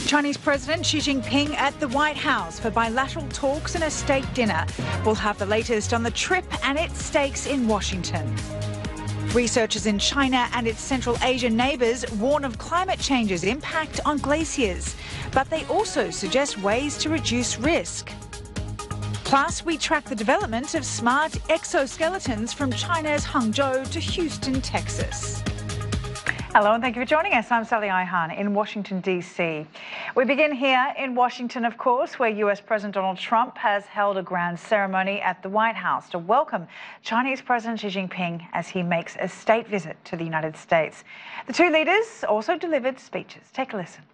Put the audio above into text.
Chinese President Xi Jinping at the White House for bilateral talks and a state dinner. We'll have the latest on the trip and its stakes in Washington. Researchers in China and its Central Asian neighbours warn of climate change's impact on glaciers, but they also suggest ways to reduce risk. Plus, we track the development of smart exoskeletons from China's Hangzhou to Houston, Texas. Hello and thank you for joining us. I'm Sally Ihan in Washington, D.C. We begin here in Washington, of course, where US President Donald Trump has held a grand ceremony at the White House to welcome Chinese President Xi Jinping as he makes a state visit to the United States. The two leaders also delivered speeches. Take a listen.